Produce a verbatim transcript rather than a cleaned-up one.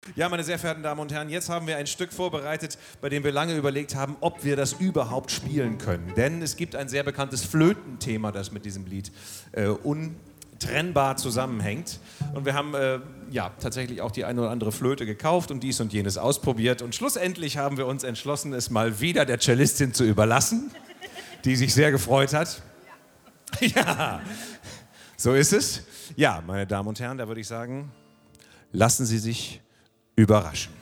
Ja, meine sehr verehrten Damen und Herren, jetzt haben wir ein Stück vorbereitet, bei dem wir lange überlegt haben, ob wir das überhaupt spielen können. Denn es gibt ein sehr bekanntes Flötenthema, das mit diesem Lied äh, untrennbar zusammenhängt. Und wir haben äh, ja, tatsächlich auch die eine oder andere Flöte gekauft und dies und jenes ausprobiert. Und schlussendlich haben wir uns entschlossen, es mal wieder der Cellistin zu überlassen, die sich sehr gefreut hat. Ja, so ist es. Ja, meine Damen und Herren, da würde ich sagen, lassen Sie sich überraschen.